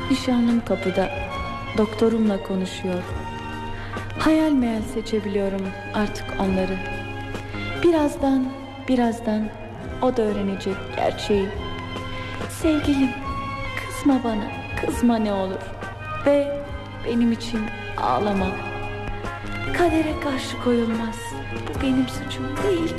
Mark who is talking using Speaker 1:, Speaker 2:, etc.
Speaker 1: Nişanlım kapıda, doktorumla konuşuyor. Hayal meyal seçebiliyorum artık onları. Birazdan o da öğrenecek gerçeği. Sevgilim, kızma bana, kızma ne olur. Ve benim için ağlama. Kadere karşı koyulmaz. Bu benim suçum değil.